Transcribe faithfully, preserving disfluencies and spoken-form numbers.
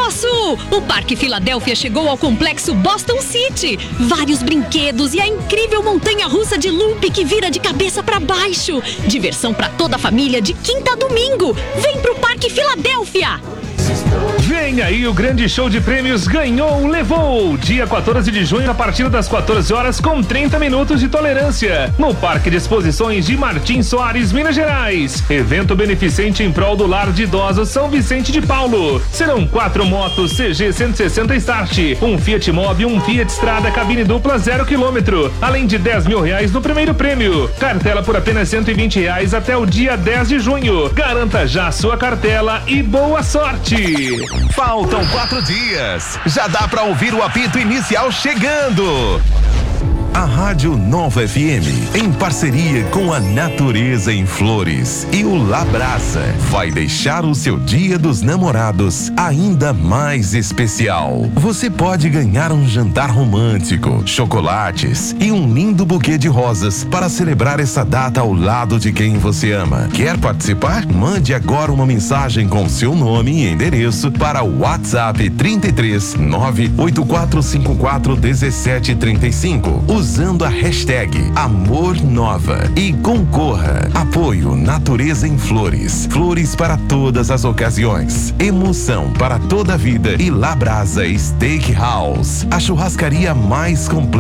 nosso! O Parque Filadélfia chegou ao complexo Boston City. Vários brinquedos e a incrível montanha-russa de loop que vira de cabeça pra baixo. Diversão pra toda a família de quinta a domingo. Vem pro Parque Filadélfia! Vem aí o grande show de prêmios Ganhou, Levou. Dia quatorze de junho, a partir das quatorze horas, com trinta minutos de tolerância. No Parque de Exposições de Martins Soares, Minas Gerais. Evento beneficente em prol do Lar de Idosos São Vicente de Paulo. Serão quatro motos C G cento e sessenta Start, um Fiat Mobi, um Fiat Strada cabine dupla zero quilômetro. Além de dez mil reais no primeiro prêmio. Cartela por apenas cento e vinte reais até o dia dez de junho. Garanta já sua cartela e boa sorte! Faltam quatro dias. Já dá pra ouvir o apito inicial chegando. A Rádio Nova F M, em parceria com a Natureza em Flores e o Labrasa, vai deixar o seu Dia dos Namorados ainda mais especial. Você pode ganhar um jantar romântico, chocolates e um lindo buquê de rosas para celebrar essa data ao lado de quem você ama. Quer participar? Mande agora uma mensagem com seu nome e endereço para o WhatsApp trinta e três, nove oito quatro cinco quatro, dezessete trinta e cinco. Usando a hashtag Amor Nova e concorra. Apoio Natureza em Flores. Flores para todas as ocasiões. Emoção para toda a vida e Labrasa Steakhouse, a churrascaria mais completa